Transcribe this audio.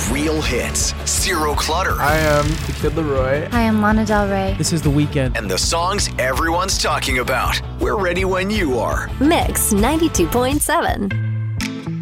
Real hits, zero clutter. I am the Kid Laroi. Hi, I'm Lana Del Rey. This is The Weeknd. And the songs everyone's talking about. We're ready when you are. Mix 92.7.